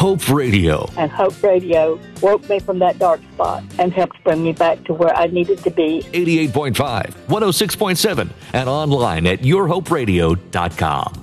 Hope Radio. And Hope Radio woke me from that dark spot and helped bring me back to where I needed to be. 88.5, 106.7, and online at yourhoperadio.com.